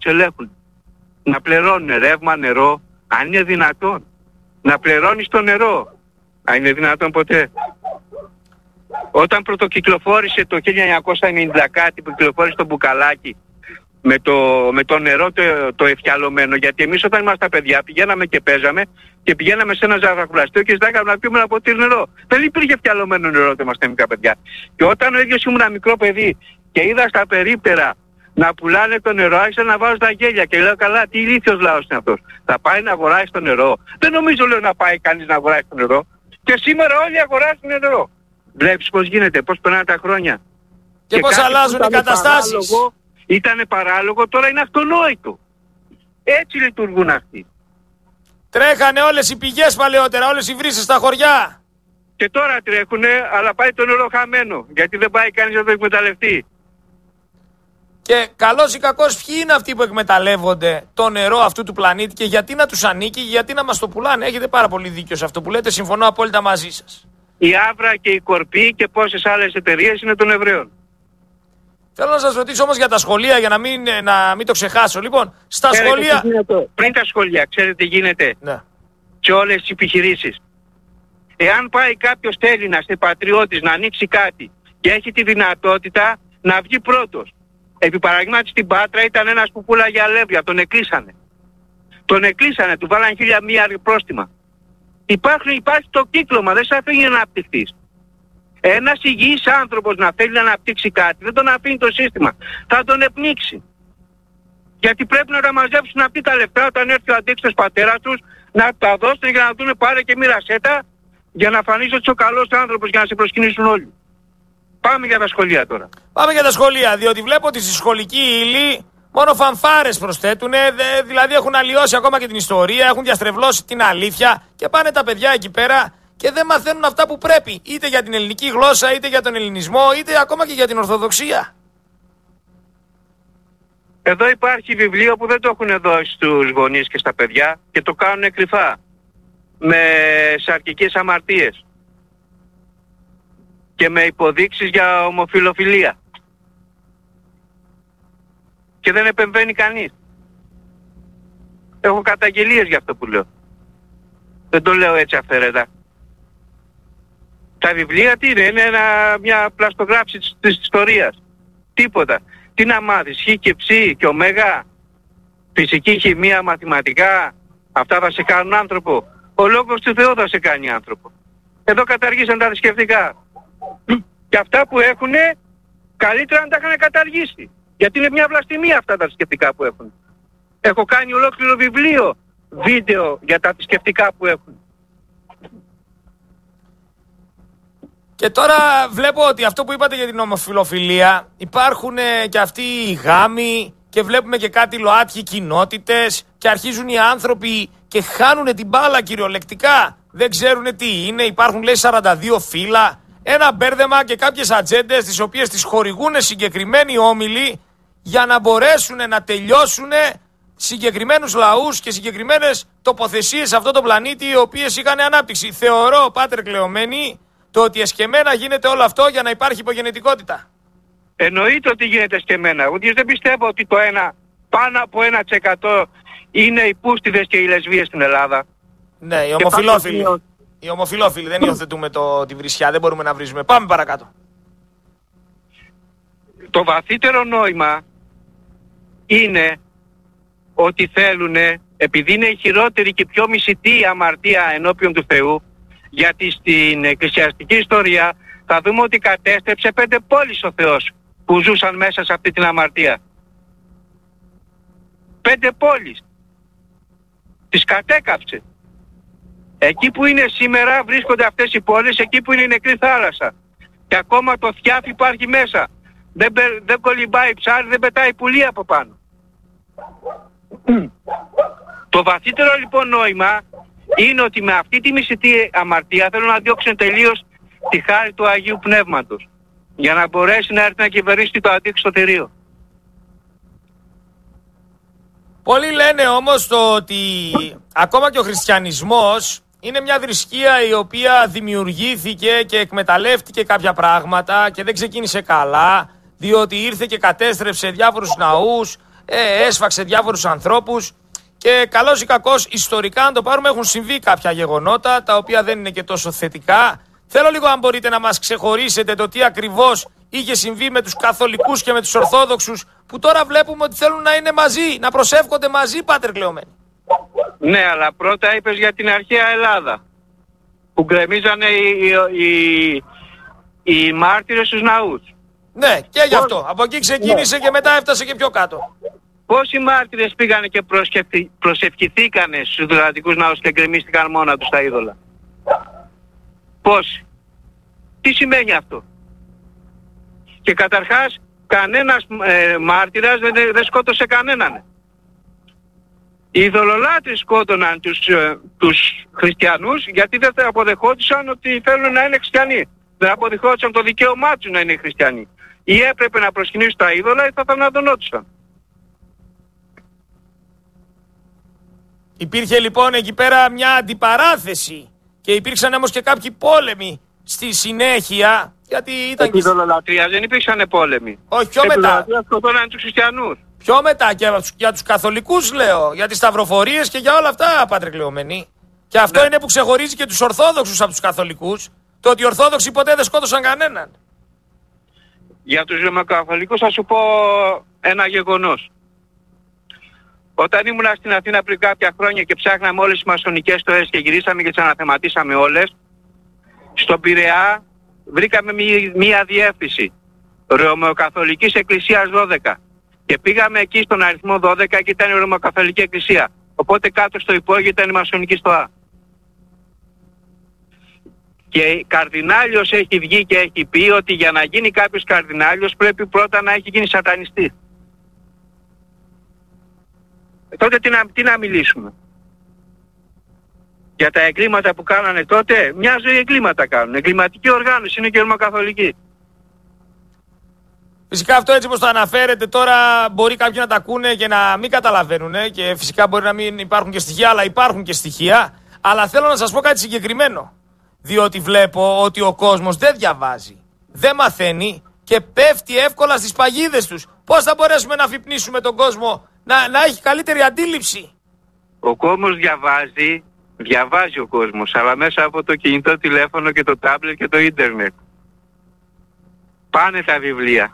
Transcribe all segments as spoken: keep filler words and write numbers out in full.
τους ελέγχουν. Να πληρώνουν ρεύμα, νερό, αν είναι δυνατόν. Να πληρώνεις το νερό. Αν είναι δυνατόν ποτέ. Όταν πρωτοκυκλοφόρησε το χίλια εννιακόσια ενενήντα κάτι που κυκλοφόρησε το μπουκαλάκι με το, με το νερό το, το ευκιαλωμένο, γιατί εμείς όταν ήμασταν παιδιά πηγαίναμε και παίζαμε και πηγαίναμε σε ένα ζαχαροπλαστείο και ζητάγαμε να πιούμε ένα ποτήρι νερό. Δεν υπήρχε ευκιαλωμένο νερό όταν ήμασταν μικρά παιδιά. Και όταν ο ίδιος ήμουν ένα μικρό παιδί και είδα στα περίπτερα να πουλάνε το νερό, άρχισα να βάζω τα γέλια και λέω καλά, τι ηλίθιος λαός είναι αυτός. Θα πάει να αγοράσει το νερό. Δεν νομίζω, λέω, να πάει κανείς να αγοράσει το νερό. Και σήμερα όλοι αγοράζουν νερό. Βλέπεις πώς γίνεται, πώς περνάνε τα χρόνια. Και, και πώς αλλάζουν οι καταστάσεις. Παράλογο, ήτανε παράλογο, τώρα είναι αυτονόητο. Έτσι λειτουργούν αυτοί. Τρέχανε όλες οι πηγές παλαιότερα, όλες οι βρύσες στα χωριά. Και τώρα τρέχουνε, αλλά πάει το νερό χαμένο. Γιατί δεν πάει κανείς να το εκμεταλλευτεί. Και καλώς ή κακώς ποιοι είναι αυτοί που εκμεταλλεύονται το νερό αυτού του πλανήτη και γιατί να τους ανήκει, γιατί να μας το πουλάνε. Έχετε πάρα πολύ δίκιο σε αυτό που λέτε, συμφωνώ απόλυτα μαζί σας. Η Άβρα και η Κορπή και πόσες άλλες εταιρείες είναι των Εβραίων. Θέλω να σας ρωτήσω όμως για τα σχολεία, για να μην, να μην το ξεχάσω. Λοιπόν, στα ξέρετε σχολεία... Πριν τα σχολεία, ξέρετε τι γίνεται. Ναι. Και όλες τις επιχειρήσεις. Εάν πάει κάποιος Έλληνας, πατριώτης, να ανοίξει κάτι και έχει τη δυνατότητα να βγει πρώτος. Επί παραδείγματι στην Πάτρα ήταν ένας που πουλάγε αλεύρια, τον εκλείσανε. Τον εκλείσανε, του βάλανε χίλια μία πρόστιμα. Υπάρχει, υπάρχει το κύκλωμα, δεν σε αφήνει να αναπτυχθείς. Ένας υγιής άνθρωπος να θέλει να αναπτύξει κάτι, δεν τον αφήνει το σύστημα. Θα τον επνίξει. Γιατί πρέπει να τα μαζέψουν αυτοί τα λεφτά όταν έρθει ο αντίξητος πατέρας τους, να τα δώσουν για να δουν πάρε και μοίρασέ τα, για να φανείς ότι είσαι ο καλός άνθρωπος, για να σε προσκυνήσουν όλοι. Πάμε για τα σχολεία τώρα. Πάμε για τα σχολεία, διότι βλέπω ότι στη σχολική ύλη μόνο φανφάρες προσθέτουν, δηλαδή έχουν αλλοιώσει ακόμα και την ιστορία, έχουν διαστρεβλώσει την αλήθεια και πάνε τα παιδιά εκεί πέρα και δεν μαθαίνουν αυτά που πρέπει, είτε για την ελληνική γλώσσα, είτε για τον ελληνισμό, είτε ακόμα και για την Ορθοδοξία. Εδώ υπάρχει βιβλίο που δεν το έχουν δώσει στους γονείς και στα παιδιά και το κάνουν κρυφά, με σαρκικές αμαρτίες και με υποδείξεις για ομοφιλοφιλία. Και δεν επεμβαίνει κανείς. Έχω καταγγελίες για αυτό που λέω. Δεν το λέω έτσι αυθαίρετα. Τα βιβλία τι είναι, είναι ένα, μια πλαστογράφηση της, της ιστορίας. Τίποτα. Τι να μάθεις, χ και ψ και ωμέγα, φυσική, χημεία, μαθηματικά, αυτά θα σε κάνουν άνθρωπο. Ο λόγος του Θεού θα σε κάνει άνθρωπο. Εδώ καταργήσαν τα θρησκευτικά. Και αυτά που έχουνε, καλύτερα να τα είχαν καταργήσει. Γιατί είναι μια βλαστημία αυτά τα θρησκευτικά που έχουν. Έχω κάνει ολόκληρο βιβλίο, βίντεο για τα θρησκευτικά που έχουν. Και τώρα βλέπω ότι αυτό που είπατε για την ομοφιλοφιλία, υπάρχουν και αυτοί οι γάμοι και βλέπουμε και κάτι ΛΟΑΤΚΙ κοινότητες και αρχίζουν οι άνθρωποι και χάνουν την μπάλα κυριολεκτικά. Δεν ξέρουν τι είναι, υπάρχουν λέει σαράντα δύο φύλλα, ένα μπέρδεμα και κάποιες ατζέντες τις οποίες τις χορηγούν συγκεκριμένοι όμιλοι για να μπορέσουν να τελειώσουν συγκεκριμένους λαούς και συγκεκριμένες τοποθεσίες σε αυτό το πλανήτη οι οποίες είχαν ανάπτυξη. Θεωρώ, πάτερ κλεωμένη, το ότι εσκεμμένα γίνεται όλο αυτό για να υπάρχει υπογενετικότητα. Εννοείται ότι γίνεται εσκεμμένα. Εγώ δεν πιστεύω ότι το ένα, πάνω από ένα τοις εκατό είναι οι πούστιδες και οι λεσβείες στην Ελλάδα. Ναι, οι ομοφυλόφιλοι. Οι ομοφυλόφιλοι, δεν υιοθετούμε το, τη βρισιά, δεν μπορούμε να βρίζουμε. Πάμε παρακάτω. Το βαθύτερο νόημα είναι ότι θέλουν, επειδή είναι η χειρότερη και πιο μισητή αμαρτία ενώπιον του Θεού, γιατί στην εκκλησιαστική ιστορία θα δούμε ότι κατέστρεψε πέντε πόλεις ο Θεός που ζούσαν μέσα σε αυτή την αμαρτία. Πέντε πόλεις. Τις κατέκαψε. Εκεί που είναι σήμερα βρίσκονται αυτές οι πόλεις, εκεί που είναι η νεκρή θάλασσα. Και ακόμα το θιάφι υπάρχει μέσα. Δεν, δεν κολυμπάει ψάρι, δεν πετάει πουλί από πάνω. Το βαθύτερο λοιπόν νόημα είναι ότι με αυτή τη μισητή αμαρτία θέλουν να διώξουν τελείως τη χάρη του Αγίου Πνεύματος για να μπορέσει να έρθει να κυβερνήσει το αντίξωτο θηρίο. Πολλοί λένε όμως το ότι ακόμα και ο χριστιανισμός είναι μια θρησκεία η οποία δημιουργήθηκε και εκμεταλλεύτηκε κάποια πράγματα και δεν ξεκίνησε καλά, διότι ήρθε και κατέστρεψε διάφορους ναούς, ε, έσφαξε διάφορους ανθρώπους. Και καλώς ή κακώς, ιστορικά, αν το πάρουμε, έχουν συμβεί κάποια γεγονότα τα οποία δεν είναι και τόσο θετικά. Θέλω λίγο, αν μπορείτε, να μας ξεχωρίσετε το τι ακριβώς είχε συμβεί με τους καθολικούς και με τους ορθόδοξους, που τώρα βλέπουμε ότι θέλουν να είναι μαζί, να προσεύχονται μαζί, πάτερ Κλεωμένη. Ναι, αλλά πρώτα είπες για την αρχαία Ελλάδα, που γκρεμίζανε οι, οι, οι, οι μάρτυρες στους ναούς. Ναι, και γι' αυτό. Από εκεί ξεκίνησε ναι. Και μετά έφτασε και πιο κάτω. Πόσοι μάρτυρες πήγανε και προσευχηθήκανε στους δωρατικούς ναούς και γκρεμίστηκαν μόνα τους τα είδωλα? Πόσοι? Τι σημαίνει αυτό? Και καταρχάς κανένας ε, μάρτυρας δεν, δεν σκότωσε κανέναν. Οι ειδωλολάτρες σκότωναν τους, ε, τους χριστιανούς γιατί δεν θα αποδεχόντουσαν ότι θέλουν να είναι χριστιανοί. Δεν αποδεχόντουσαν το δικαίωμά τους να είναι χριστιανοί. Ή έπρεπε να προσκυνήσουν τα είδωλα ή θα θανατωνόντουσαν. Υπήρχε λοιπόν εκεί πέρα μια αντιπαράθεση και υπήρξαν όμως και κάποιοι πόλεμοι στη συνέχεια, γιατί ήταν και... ειδωλολατρία δεν υπήρξαν πόλεμοι. Όχι, πιο μετά. Σκοτώναν τους χριστιανούς. Πιο μετά και για τους καθολικούς λέω, για τις σταυροφορίες και για όλα αυτά, Πάτρε Κλεωμένη. Και αυτό ναι. Είναι που ξεχωρίζει και τους ορθόδοξους από τους καθολικούς, το ότι οι ορθόδοξοι ποτέ δεν σκότωσαν κανέναν. Για τους ρωμαιοκαθολικούς θα σου πω ένα γεγονός. Όταν ήμουν στην Αθήνα πριν κάποια χρόνια και ψάχναμε όλες τις μασονικές στοές και γυρίσαμε και τις αναθεματίσαμε όλες, στον Πειραιά βρήκαμε μία, μία διεύθυνση Ρωμαιοκαθολικής Εκκλησίας δώδεκα και πήγαμε εκεί στον αριθμό δώδεκα και ήταν η Ρωμαιοκαθολική Εκκλησία, οπότε κάτω στο υπόγειο ήταν η μασονική στοά. Και καρδινάλιος έχει βγει και έχει πει ότι για να γίνει κάποιος καρδινάλιος πρέπει πρώτα να έχει γίνει σατανιστής. Τότε τι να, τι να μιλήσουμε? Για τα εγκλήματα που κάνανε τότε, μια ζωή εγκλήματα κάνουν. Εγκληματική οργάνωση είναι και ρωμαιοκαθολική. Φυσικά αυτό έτσι όπως το αναφέρετε τώρα μπορεί κάποιοι να τα ακούνε και να μην καταλαβαίνουν και φυσικά μπορεί να μην υπάρχουν και στοιχεία, αλλά υπάρχουν και στοιχεία. Αλλά θέλω να σας πω κάτι συγκεκριμένο. Διότι βλέπω ότι ο κόσμος δεν διαβάζει, δεν μαθαίνει και πέφτει εύκολα στις παγίδες τους. Πώς θα μπορέσουμε να αφυπνίσουμε τον κόσμο να, να έχει καλύτερη αντίληψη? Ο κόσμος διαβάζει, διαβάζει ο κόσμος, αλλά μέσα από το κινητό τηλέφωνο και το τάμπλετ και το ίντερνετ. Πάνε τα βιβλία.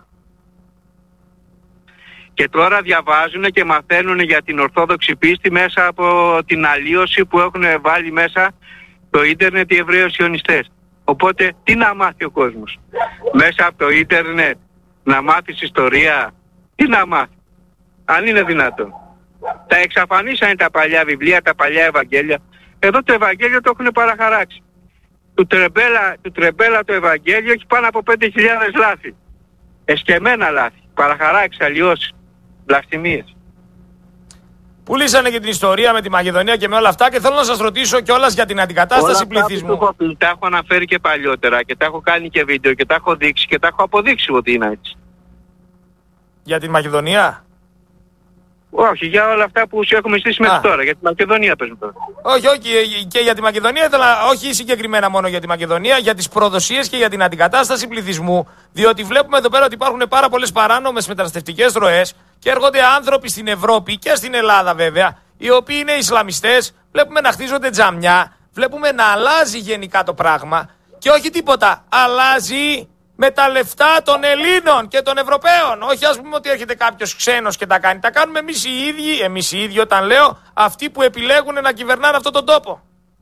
Και τώρα διαβάζουν και μαθαίνουν για την ορθόδοξη πίστη μέσα από την αλλίωση που έχουν βάλει μέσα το ίντερνετ οι Εβραίοι Σιωνιστές. Οπότε τι να μάθει ο κόσμος? Μέσα από το ίντερνετ να μάθεις ιστορία? Τι να μάθει? Αν είναι δυνατόν. Τα εξαφανίσανε τα παλιά βιβλία, τα παλιά Ευαγγέλια. Εδώ το Ευαγγέλιο το έχουν παραχαράξει. Του Τρεμπέλα, του Τρεμπέλα το Ευαγγέλιο έχει πάνω από πέντε χιλιάδες λάθη. Εσκεμμένα λάθη. Παραχαράξει, αλλοιώσεις, βλαστημίες. Πουλήσανε και την ιστορία με τη Μακεδονία και με όλα αυτά και θέλω να σας ρωτήσω κιόλας για την αντικατάσταση όλα πληθυσμού. Όλα αυτά που τα έχω αναφέρει και παλιότερα και τα έχω κάνει και βίντεο και τα έχω δείξει και τα έχω αποδείξει ότι είναι έτσι. Για την Μακεδονία? Όχι, για όλα αυτά που σου έχουμε στήσει μέχρι τώρα. Για τη Μακεδονία πες μου τώρα. Όχι, όχι, και για τη Μακεδονία ήθελα, όχι συγκεκριμένα μόνο για τη Μακεδονία, για τις προδοσίες και για την αντικατάσταση πληθυσμού. Διότι βλέπουμε εδώ πέρα ότι υπάρχουν πάρα πολλές παράνομες μεταναστευτικές ροές και έρχονται άνθρωποι στην Ευρώπη και στην Ελλάδα βέβαια, οι οποίοι είναι Ισλαμιστές. Βλέπουμε να χτίζονται τζαμιά, βλέπουμε να αλλάζει γενικά το πράγμα και όχι τίποτα. Αλλάζει με τα λεφτά των Ελλήνων και των Ευρωπαίων. Όχι ας πούμε ότι έρχεται κάποιος ξένος και τα κάνει. Τα κάνουμε εμείς οι ίδιοι, εμείς οι ίδιοι όταν λέω, αυτοί που επιλέγουν να κυβερνάνε αυτόν τον τόπο.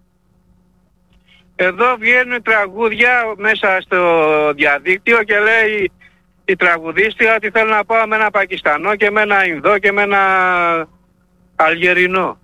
Εδώ βγαίνουν τραγούδια μέσα στο διαδίκτυο και λέει η τραγουδίστρια ότι θέλω να πάω με ένα Πακιστανό και με ένα Ινδό και με ένα Αλγερινό.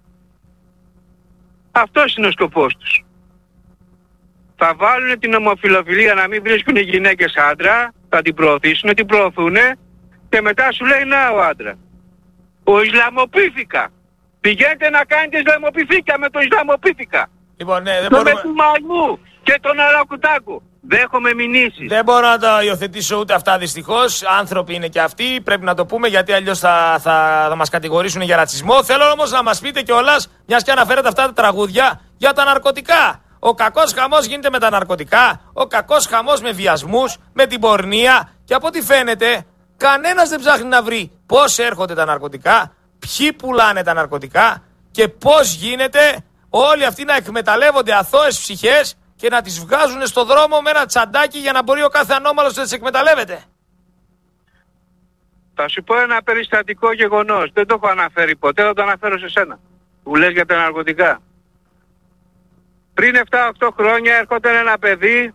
Αυτός είναι ο σκοπός τους. Θα βάλουν την ομοφιλοφιλία να μην βρίσκουν οι γυναίκες άντρα, θα την προωθήσουν, την προωθούν και μετά σου λέει να ο άντρα. Ο Ισλαμοποιήθηκα. Πηγαίνετε να κάνετε Ισλαμοποιήθηκα με το Ισλαμοποιήθηκα. Λοιπόν, ναι, δεν το μπορούμε... με του Μαγμού και τον Αρακουτάκου. Δέχομαι μηνύσεις. Δεν μπορώ να τα υιοθετήσω ούτε αυτά δυστυχώς. Άνθρωποι είναι και αυτοί, πρέπει να το πούμε γιατί αλλιώς θα, θα, θα μας κατηγορήσουν για ρατσισμό. Θέλω όμως να μας πείτε κιόλας, μιας και αναφέρετε αυτά τα τραγούδια, για τα ναρκωτικά. Ο κακός χαμός γίνεται με τα ναρκωτικά, ο κακός χαμός με βιασμούς, με την πορνεία και από ό,τι φαίνεται κανένας δεν ψάχνει να βρει πώς έρχονται τα ναρκωτικά, ποιοι πουλάνε τα ναρκωτικά και πώς γίνεται όλοι αυτοί να εκμεταλλεύονται αθώες ψυχές και να τις βγάζουν στο δρόμο με ένα τσαντάκι για να μπορεί ο κάθε ανώμαλος να τις εκμεταλλεύεται. Θα σου πω ένα περιστατικό γεγονός. Δεν το έχω αναφέρει ποτέ, θα το αναφέρω σε σένα. Που λες για τα ναρκωτικά. Πριν επτά οκτώ χρόνια έρχονταν ένα παιδί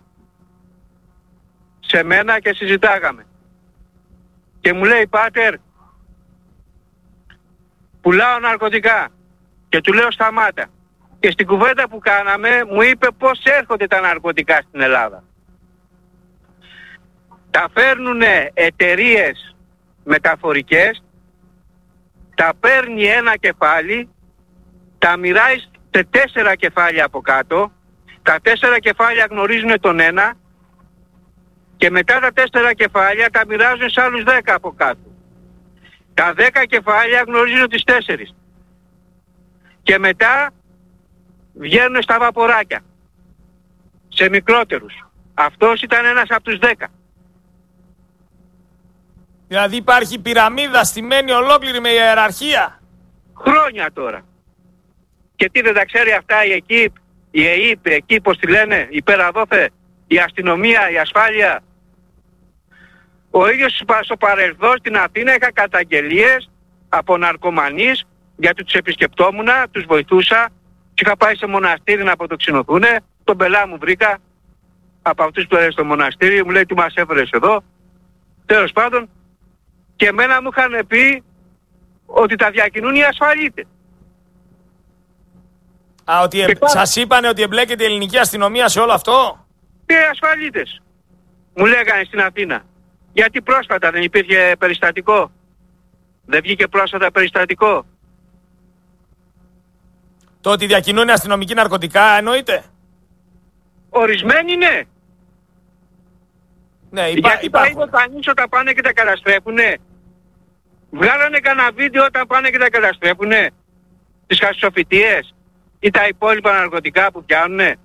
σε μένα και συζητάγαμε. Και μου λέει, πάτερ, πουλάω ναρκωτικά. Και του λέω σταμάτα. Και στην κουβέντα που κάναμε μου είπε πώς έρχονται τα ναρκωτικά στην Ελλάδα. Τα φέρνουν εταιρείες μεταφορικές, τα παίρνει ένα κεφάλι, τα μοιράει σε τέσσερα κεφάλια από κάτω, τα τέσσερα κεφάλια γνωρίζουν τον ένα και μετά τα τέσσερα κεφάλια τα μοιράζουν σε άλλους δέκα από κάτω. Τα δέκα κεφάλια γνωρίζουν τις τέσσερις. Και μετά βγαίνουν στα βαποράκια, σε μικρότερους. Αυτός ήταν ένας από τους δέκα. Δηλαδή υπάρχει πυραμίδα στημένη ολόκληρη με ιεραρχία. Χρόνια τώρα. Και τι δεν τα ξέρει αυτά η ΕΚΙΠ, η ΕΙΠ, εκεί πως τη λένε, η Περαδόθε, η αστυνομία, η ασφάλεια. Ο ίδιος στο παρελθόν στην Αθήνα είχα καταγγελίες από ναρκωμανείς γιατί τους επισκεπτόμουνα, τους βοηθούσα. Και είχα πάει σε μοναστήρι να αποτοξινωθούνε. Τον πελά μου βρήκα από αυτούς που έρχονται στο μοναστήρι. Μου λέει τι μας έφερες εδώ. Τέλος πάντων. Και εμένα μου είχαν πει ότι τα διακινούν οι ασφαλίτες. Α, ότι ε... σας είπανε ότι εμπλέκεται η ελληνική αστυνομία σε όλο αυτό. Και οι ασφαλίτες. Μου λέγανε στην Αθήνα. Γιατί πρόσφατα δεν υπήρχε περιστατικό. Δεν βγήκε πρόσφατα περιστατικό. Το ότι διακινούν αστυνομικοί ναρκωτικά εννοείται. Ορισμένοι ναι. Ναι, υπά, γιατί τα είδε κανείς όταν πάνε και τα καταστρέφουνε. Βγάλανε κανένα βίντεο όταν πάνε και τα καταστρέφουνε. Τις χασισοφυτίες ή τα υπόλοιπα ναρκωτικά που πιάνουνε.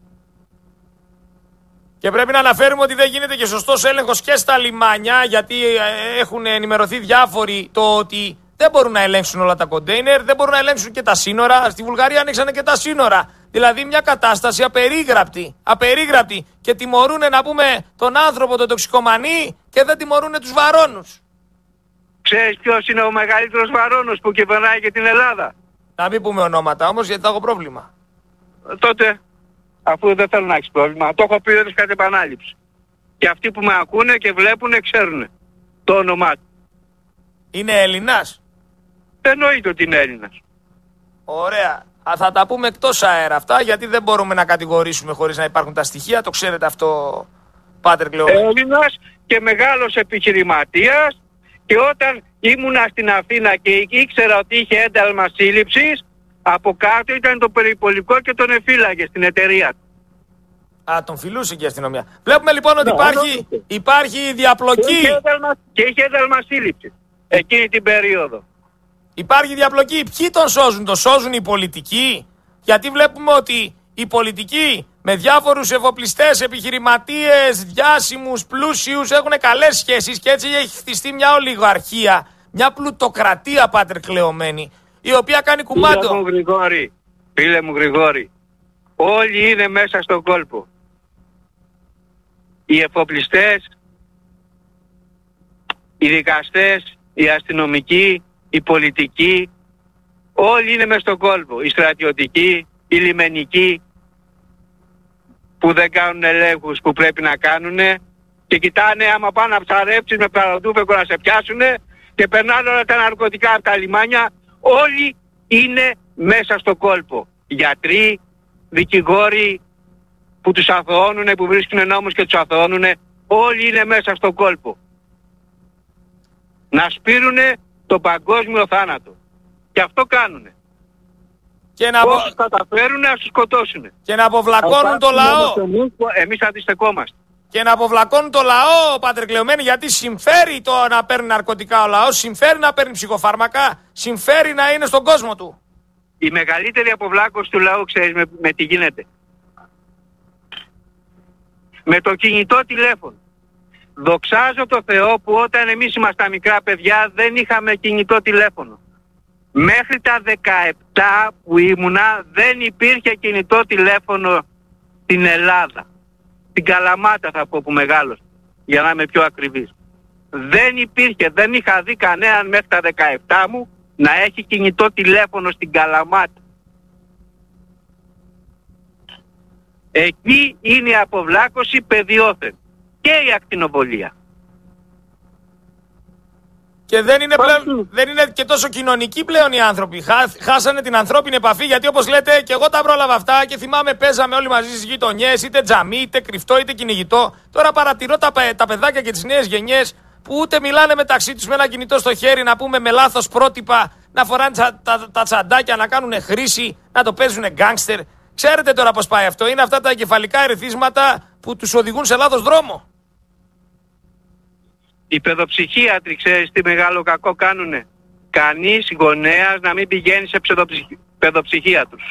Και πρέπει να αναφέρουμε ότι δεν γίνεται και σωστός έλεγχος και στα λιμάνια, γιατί έχουν ενημερωθεί διάφοροι το ότι δεν μπορούν να ελέγξουν όλα τα κοντέινερ, δεν μπορούν να ελέγξουν και τα σύνορα. Στη Βουλγαρία ανοίξανε και τα σύνορα. Δηλαδή μια κατάσταση απερίγραπτη. Απερίγραπτη. Και τιμωρούν να πούμε τον άνθρωπο, τον τοξικομανή και δεν τιμωρούν τους βαρώνους. Ξέρεις ποιος είναι ο μεγαλύτερος βαρώνος που κυβερνάει και την Ελλάδα? Να μην πούμε ονόματα όμως γιατί θα έχω πρόβλημα. Τότε, αφού δεν θέλω να έχεις πρόβλημα, το έχω πει ότι κατ' επανάληψη. Και αυτοί που με ακούνε και βλέπουνε ξέρουν το όνομά του. Είναι Έλληνας? Εννοείται ότι είναι Έλληνας. Ωραία. Α, θα τα πούμε εκτός αέρα αυτά, γιατί δεν μπορούμε να κατηγορήσουμε χωρίς να υπάρχουν τα στοιχεία. Το ξέρετε αυτό, Πάτερ Κλεωμένη. Έλληνας και μεγάλος επιχειρηματίας, και όταν ήμουνα στην Αθήνα και ήξερα ότι είχε ένταλμα σύλληψης, από κάτω ήταν το περιπολικό και τον εφύλαγε στην εταιρεία του. Α, τον φιλούσε και η αστυνομία. Βλέπουμε λοιπόν ότι υπάρχει, υπάρχει διαπλοκή. Και είχε ένταλμα, και είχε ένταλμα σύλληψης εκείνη την περίοδο. Υπάρχει διαπλοκή. Ποιοι τον σώζουν? Τον σώζουν οι πολιτικοί? Γιατί βλέπουμε ότι οι πολιτικοί με διάφορους εφοπλιστές, επιχειρηματίες, διάσημους, πλούσιους έχουν καλές σχέσεις και έτσι έχει χτιστεί μια ολιγαρχία, μια πλουτοκρατία, Πάτερ Κλεωμένη, η οποία κάνει κουμάντο. Φίλε μου Γρηγόρη, φίλε μου Γρηγόρη, όλοι είναι μέσα στον κόλπο. Οι εφοπλιστές, οι δικαστές, οι αστυνομικοί, οι πολιτικοί, όλοι είναι μέσα στον κόλπο. Οι στρατιωτικοί, οι λιμενικοί, που δεν κάνουν ελέγχους που πρέπει να κάνουνε και κοιτάνε άμα πάνε να ψαρέψεις με παραδούφεκο να σε πιάσουνε και περνάνε όλα τα ναρκωτικά από τα λιμάνια. Όλοι είναι μέσα στο κόλπο. Γιατροί, δικηγόροι που τους αθωώνουνε, που βρίσκουν νόμους και τους αθωώνουνε, όλοι είναι μέσα στο κόλπο. Να σπείρουνε το παγκόσμιο θάνατο. Και αυτό κάνουνε. Και να όσους απο... καταφέρουν να τους σκοτώσουν. Και να αποβλακώνουν το λαό. Εμείς αντιστεκόμαστε. Και να αποβλακώνουν το λαό, Πάτερ Κλεωμένη, γιατί συμφέρει το να παίρνει ναρκωτικά ο λαός, συμφέρει να παίρνει ψυχοφάρμακα, συμφέρει να είναι στον κόσμο του. Η μεγαλύτερη αποβλάκωση του λαού, ξέρεις με, με τι γίνεται? Με το κινητό τηλέφωνο. δοξάζω το Θεό που όταν εμείς ήμασταν μικρά παιδιά δεν είχαμε κινητό τηλέφωνο. Μέχρι τα δεκαεπτά που ήμουνα δεν υπήρχε κινητό τηλέφωνο στην Ελλάδα. Στην Καλαμάτα θα πω που μεγάλος, για να είμαι πιο ακριβής. Δεν υπήρχε, δεν είχα δει κανέναν μέχρι τα δεκαεπτά μου να έχει κινητό τηλέφωνο στην Καλαμάτα. Εκεί είναι η αποβλάκωση παιδιώθεν και η ακτινοβολία. Και δεν είναι, πλέον, δεν είναι και τόσο κοινωνικοί πλέον οι άνθρωποι. Χά, χάσανε την ανθρώπινη επαφή, γιατί όπως λέτε και εγώ τα πρόλαβα αυτά και θυμάμαι παίζαμε όλοι μαζί στις γειτονιές, είτε τζαμί, είτε κρυφτό, είτε κυνηγητό. Τώρα παρατηρώ τα, τα παιδάκια και τις νέες γενιές που ούτε μιλάνε μεταξύ τους με ένα κινητό στο χέρι, να πούμε με λάθος πρότυπα, να φοράνε τα, τα, τα τσαντάκια, να κάνουν χρήση, να το παίζουν γκάνγκστερ. Ξέρετε τώρα πώς πάει αυτό. Είναι αυτά τα εγκεφαλικά ερεθίσματα που τους οδηγούν σε λάθος δρόμο. Οι παιδοψυχίατροι, ξέρεις τι μεγάλο κακό κάνουνε? Κανείς γονέας να μην πηγαίνει σε παιδοψυχ... παιδοψυχίατρους.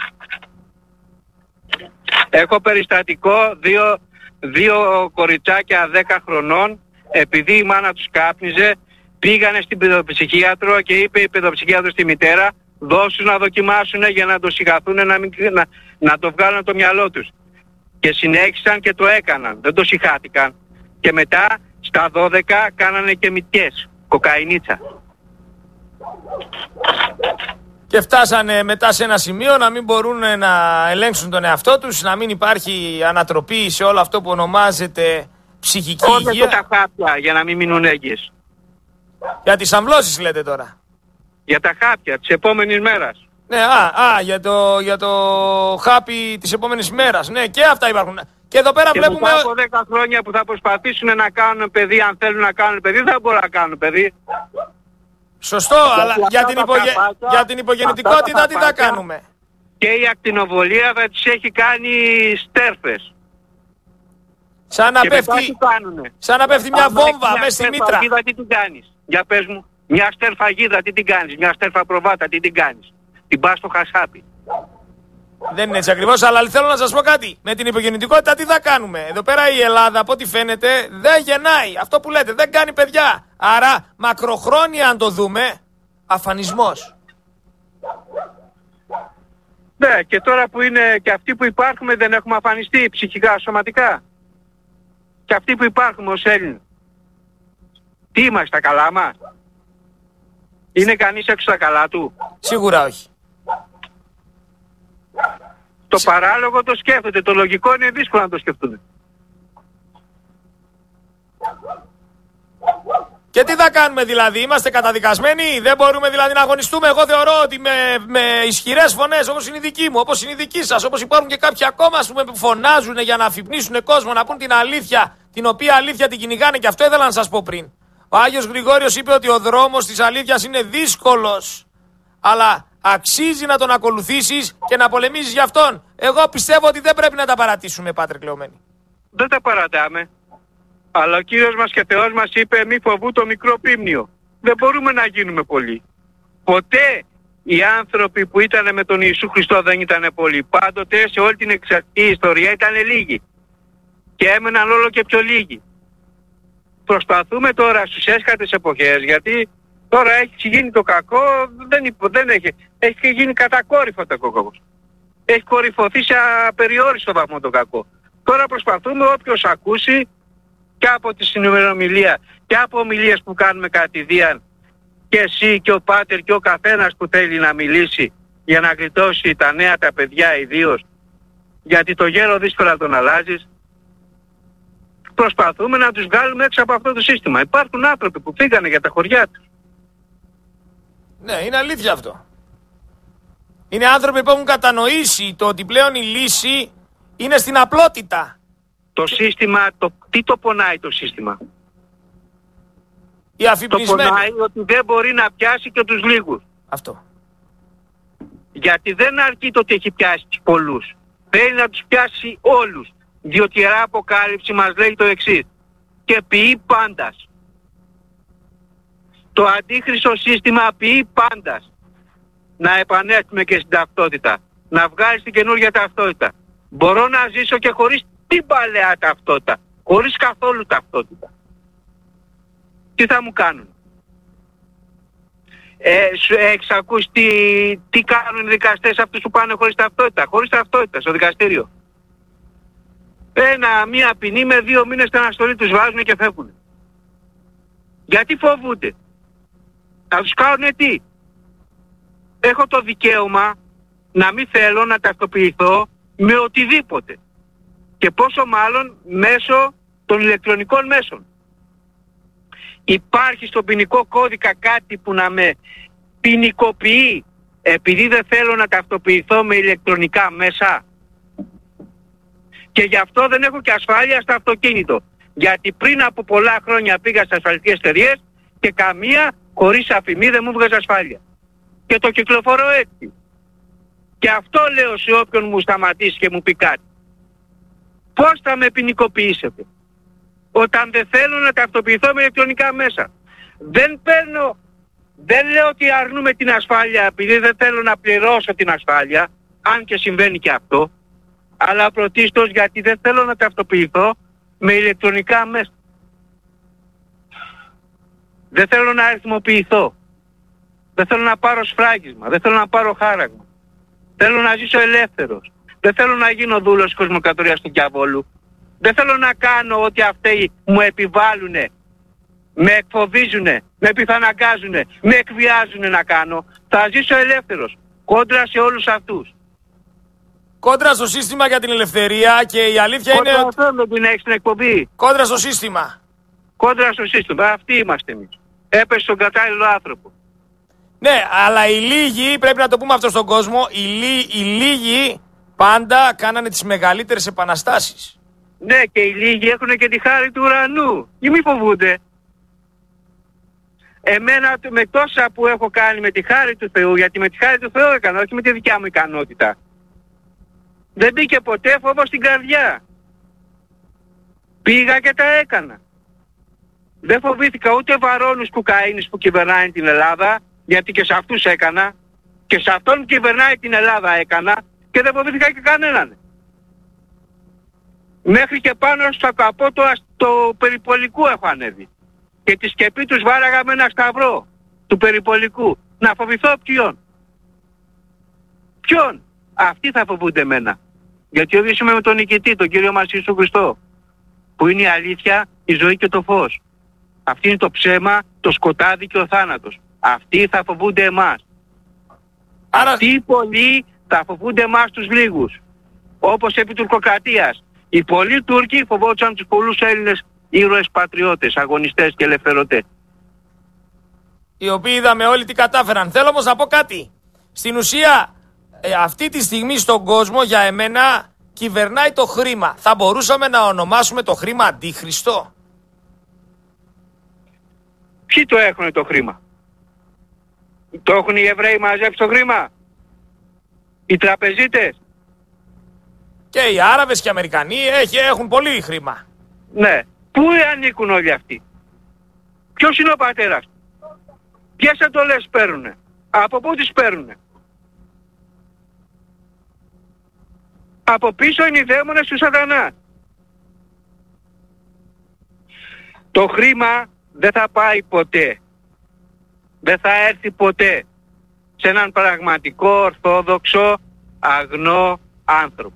Έχω περιστατικό δύο, δύο κοριτσάκια δέκα χρονών, επειδή η μάνα τους κάπνιζε, πήγανε στην παιδοψυχίατρο και είπε η παιδοψυχίατρο στη μητέρα, δώσουν να δοκιμάσουν για να το συγχαθούν, να, μην, να, να το βγάλουν το μυαλό τους. Και συνέχισαν και το έκαναν, δεν το συγχάθηκαν. Και μετά στα δώδεκα κάνανε και μυτιές, κοκαϊνίτσα. Και φτάσανε μετά σε ένα σημείο να μην μπορούν να ελέγξουν τον εαυτό τους, να μην υπάρχει ανατροπή σε όλο αυτό που ονομάζεται ψυχική Όλες υγεία. τα χάπια για να μην μείνουν έγκυες. Για τις αμβλώσεις λέτε τώρα. Για τα χάπια της επόμενης μέρας. Ναι, α, α για, το, για το χάπι της επόμενης μέρας. Ναι, και αυτά υπάρχουν. Και εδώ πέρα και βλέπουμε... μετά από δέκα χρόνια που θα προσπαθήσουν να κάνουν παιδί, αν θέλουν να κάνουν παιδί, δεν θα μπορούν να κάνουν παιδί. Σωστό, αλλά για την, υπογε... καπάκια, για την υπογεννητικότητα τι θα κάνουμε? Και η ακτινοβολία θα τις έχει κάνει στέρφες. Σαν να, και πέφτει... Σαν να πέφτει μια βόμβα μέσα στη μήτρα. Μια στερφαγίδα τι την κάνεις? Για πες μου. Μια στερφαγίδα τι την κάνεις? Μια στέρφα προβάτα τι την κάνεις? Την πας στο χασάπι. Δεν είναι έτσι ακριβώς, αλλά θέλω να σας πω κάτι. Με την υπογεννητικότητα τι θα κάνουμε? Εδώ πέρα η Ελλάδα, από ό,τι φαίνεται, δεν γεννάει. Αυτό που λέτε, δεν κάνει παιδιά. Άρα, μακροχρόνια αν το δούμε, αφανισμός. Ναι, και τώρα που είναι και αυτοί που υπάρχουμε δεν έχουμε αφανιστεί ψυχικά, σωματικά. Και αυτοί που υπάρχουμε ως Έλληνες. Τι είμαστε, τα καλά μας? Είναι κανείς έξω τα καλά του? Σίγουρα όχι. Το παράλογο το σκέφτεται, το λογικό είναι δύσκολο να το σκεφτούν. Και τι θα κάνουμε δηλαδή, είμαστε καταδικασμένοι, δεν μπορούμε δηλαδή να αγωνιστούμε? Εγώ θεωρώ ότι με, με ισχυρές φωνές όπως είναι η δική μου, όπως είναι η δική σας, όπως υπάρχουν και κάποιοι ακόμα ας πούμε, που φωνάζουν για να αφυπνίσουν κόσμο, να πούν την αλήθεια, την οποία αλήθεια την κυνηγάνε, και αυτό ήθελα να σας πω πριν. Ο Άγιος Γρηγόριος είπε ότι ο δρόμος της αλήθειας είναι δύσκολος, αλλά αξίζει να τον ακολουθήσεις και να πολεμήσεις για αυτόν. Εγώ πιστεύω ότι δεν πρέπει να τα παρατήσουμε, Πάτρε Κλεωμένη. Δεν τα παρατάμε. Αλλά ο Κύριος μας και Θεός μας είπε μη φοβού το μικρό πίμνιο. Δεν μπορούμε να γίνουμε πολλοί. Ποτέ οι άνθρωποι που ήταν με τον Ιησού Χριστό δεν ήταν πολλοί. Πάντοτε σε όλη την εξαρτή ιστορία ήταν λίγοι. Και έμεναν όλο και πιο λίγοι. Προσπαθούμε τώρα στους έσχατες εποχές, γιατί τώρα έχει γίνει το κακό, δεν, δεν έχει, έχει γίνει κατακόρυφο το κακό. Έχει κορυφωθεί σε απεριόριστο βαθμό το κακό. Τώρα προσπαθούμε όποιος ακούσει και από τη συνομιλία και από ομιλίες που κάνουμε κατηδίαν, και εσύ και ο Πάτερ και ο καθένας που θέλει να μιλήσει για να γλιτώσει τα νέα, τα παιδιά ιδίως, γιατί το γέρο δύσκολα τον αλλάζεις. Προσπαθούμε να τους βγάλουμε έξω από αυτό το σύστημα. Υπάρχουν άνθρωποι που φύγανε για τα χωριά τους. Ναι, είναι αλήθεια αυτό. Είναι άνθρωποι που έχουν κατανοήσει το ότι πλέον η λύση είναι στην απλότητα. Το σύστημα, το, τι το πονάει το σύστημα? Οι αφυπνισμένοι. Το πονάει ότι δεν μπορεί να πιάσει και τους λίγους. Αυτό. Γιατί δεν αρκεί το ότι έχει πιάσει τους πολλούς. Θέλει να τους πιάσει όλους. Διότι η Ιερά Αποκάλυψη μας λέει το εξής: και ποιεί πάντας. Το αντίχριστο σύστημα ποιεί πάντας. Να επανέλθουμε και στην ταυτότητα. Να βγάλεις την καινούργια ταυτότητα. Μπορώ να ζήσω και χωρίς την παλαιά ταυτότητα. χωρίς καθόλου ταυτότητα. Τι θα μου κάνουν? Ε, έχεις ακούσει τι, τι κάνουν οι δικαστές αυτούς που πάνε χωρίς ταυτότητα? Χωρίς ταυτότητα στο δικαστήριο. Ένα, μία ποινή με δύο μήνες στην αναστολή τους βάζουν και φεύγουν. Γιατί φοβούνται? Θα τους κάνουνε τι? Έχω το δικαίωμα να μην θέλω να ταυτοποιηθώ με οτιδήποτε. Και πόσο μάλλον μέσω των ηλεκτρονικών μέσων. Υπάρχει στον ποινικό κώδικα κάτι που να με ποινικοποιεί επειδή δεν θέλω να ταυτοποιηθώ με ηλεκτρονικά μέσα? Και γι' αυτό δεν έχω και ασφάλεια στο αυτοκίνητο. Γιατί πριν από πολλά χρόνια πήγα στις ασφαλιστικές εταιρείες και καμία χωρίς αφημί δεν μου βγάζει ασφάλεια. Και το κυκλοφορώ έτσι. Και αυτό λέω σε όποιον μου σταματήσει και μου πει κάτι. Πώς θα με ποινικοποιήσετε όταν δεν θέλω να ταυτοποιηθώ με ηλεκτρονικά μέσα? Δεν παίρνω, δεν λέω ότι αρνούμε την ασφάλεια επειδή δεν θέλω να πληρώσω την ασφάλεια, αν και συμβαίνει και αυτό, αλλά πρωτίστως γιατί δεν θέλω να ταυτοποιηθώ με ηλεκτρονικά μέσα. Δεν θέλω να αριθμοποιηθώ. Δεν θέλω να πάρω σφράγισμα. Δεν θέλω να πάρω χάραγμα. Θέλω να ζήσω ελεύθερος. Δεν θέλω να γίνω δούλος κοσμοκρατορίας του διαβόλου. Δεν θέλω να κάνω ό,τι αυτοί μου επιβάλλουνε. Με εκφοβίζουνε, με πιθαναγκάζουνε, με εκβιάζουνε να κάνω. Θα ζήσω ελεύθερος. Κόντρα σε όλους αυτούς. Κόντρα στο σύστημα για την ελευθερία και η αλήθεια Κόντρα είναι ότι... αυτό με την έχεις την εκπομπή. Κόντρα στο σύστημα. Κόντρα στο σύστημα. Αυτοί είμαστε εμείς. Έπεσε στον κατάλληλο άνθρωπο. Ναι, αλλά οι λίγοι, πρέπει να το πούμε αυτό στον κόσμο, οι, λί, οι λίγοι πάντα κάνανε τις μεγαλύτερες επαναστάσεις. Ναι, και οι λίγοι έχουν και τη χάρη του ουρανού. Και μη φοβούνται. Εμένα με τόσα που έχω κάνει με τη χάρη του Θεού, γιατί με τη χάρη του Θεού έκανα, όχι με τη δικιά μου ικανότητα. Δεν μπήκε ποτέ φόβο στην καρδιά. Πήγα και τα έκανα. Δεν φοβήθηκα ούτε βαρώνους κουκαΐνης που κυβερνάει την Ελλάδα, γιατί και σε αυτούς έκανα, και σε αυτόν που κυβερνάει την Ελλάδα έκανα, και δεν φοβήθηκα και κανέναν. Μέχρι και πάνω στο καπό το, το περιπολικού έχω ανέβει. Και τη σκεπή τους βάραγα με ένα σταυρό του περιπολικού. Να φοβηθώ ποιον? Ποιον? Αυτοί θα φοβούνται εμένα. Γιατί οδηγήσουμε με τον νικητή, τον Κύριο μας Ιησού Χριστό, που είναι η αλήθεια, η ζωή και το φως. Αυτή είναι το ψέμα, το σκοτάδι και ο θάνατος. Αυτοί θα φοβούνται εμάς. Άρα... Αυτοί οι πολλοί θα φοβούνται εμάς τους λίγους. Όπως επί τουρκοκρατίας. Οι πολλοί Τούρκοι φοβόντουσαν τους πολλούς Έλληνες ήρωες πατριώτες, αγωνιστές και ελευθερωτές. Οι οποίοι είδαμε όλοι τι κατάφεραν. Θέλω όμως να πω κάτι. Στην ουσία, ε, αυτή τη στιγμή στον κόσμο, για εμένα, κυβερνάει το χρήμα. Θα μπορούσαμε να ονομάσουμε το χρήμα αντίχριστο? Ποιοι το έχουν το χρήμα? Το έχουν οι Εβραίοι μαζέψει το χρήμα? Οι τραπεζίτες? Και οι Άραβες και οι Αμερικανοί έχουν πολύ χρήμα. Ναι. Πού ανήκουν όλοι αυτοί? Ποιος είναι ο πατέρας? Ποιες εντολές παίρνουνε? Από πού τις παίρνουνε? Από πίσω είναι οι δαίμονες του σατανά. Το χρήμα δεν θα πάει ποτέ. Δεν θα έρθει ποτέ σε έναν πραγματικό, ορθόδοξο, αγνό άνθρωπο.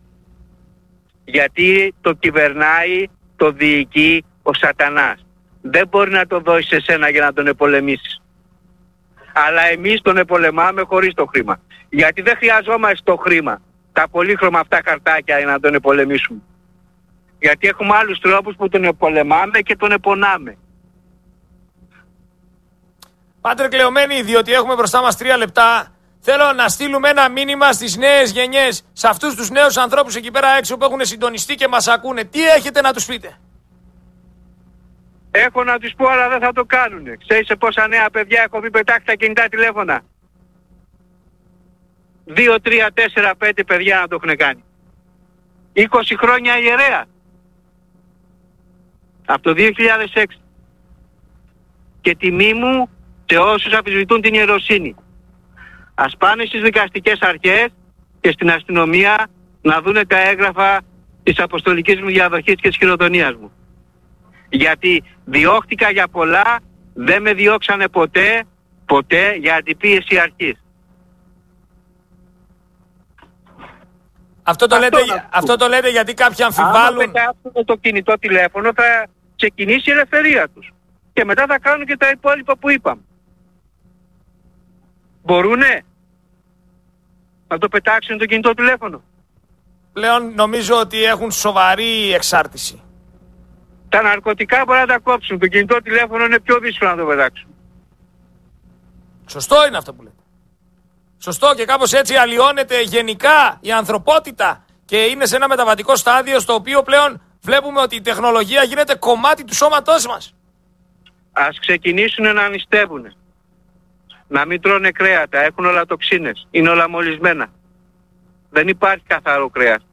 Γιατί το κυβερνάει, το διοικεί ο σατανάς. Δεν μπορεί να το δώσει σε σένα για να τον επολεμήσεις. Αλλά εμείς τον επολεμάμε χωρίς το χρήμα. Γιατί δεν χρειαζόμαστε το χρήμα, τα πολύχρωμα αυτά χαρτάκια, για να τον επολεμήσουμε. Γιατί έχουμε άλλους τρόπους που τον επολεμάμε και τον επονάμε. Πάτερ Κλεωμένη, διότι έχουμε μπροστά μας τρία λεπτά, θέλω να στείλουμε ένα μήνυμα στις νέες γενιές, σε αυτούς τους νέους ανθρώπους εκεί πέρα έξω που έχουν συντονιστεί και μας ακούνε. Τι έχετε να τους πείτε? Έχω να τους πω, αλλά δεν θα το κάνουνε. Ξέρεις σε πόσα νέα παιδιά έχω πει πετάξτε τα κινητά τηλέφωνα? Δύο, τρία, τέσσερα, πέντε παιδιά να το έχουν κάνει. είκοσι χρόνια ιερέα. Από το δύο χιλιάδες έξι. Και τιμή μου σε όσους αμφισβητούν την ιεροσύνη. Ας πάνε στις δικαστικές αρχές και στην αστυνομία να δούνε τα έγγραφα της αποστολικής μου διαδοχής και της χειροτονίας μου. Γιατί διώχτηκα για πολλά, δεν με διώξανε ποτέ, ποτέ για αντιπίεση αρχής. Αυτό το, αυτό, λέτε, αυτό το λέτε γιατί κάποιοι αμφιβάλλουν. Αν πετάξουν το κινητό τηλέφωνο θα ξεκινήσει η ελευθερία τους. Και μετά θα κάνουν και τα υπόλοιπα που είπαμε. Μπορούνε να το πετάξουν το κινητό τηλέφωνο? Πλέον νομίζω ότι έχουν σοβαρή εξάρτηση. Τα ναρκωτικά μπορεί να τα κόψουν. Το κινητό τηλέφωνο είναι πιο δύσκολο να το πετάξουν. Σωστό είναι αυτό που λέτε. Σωστό, και κάπως έτσι αλλοιώνεται γενικά η ανθρωπότητα και είναι σε ένα μεταβατικό στάδιο στο οποίο πλέον βλέπουμε ότι η τεχνολογία γίνεται κομμάτι του σώματός μας. Ας ξεκινήσουν να νηστεύουν. Να μην τρώνε κρέατα, έχουν όλα τοξίνες, είναι όλα μολυσμένα. Δεν υπάρχει καθαρό κρέας.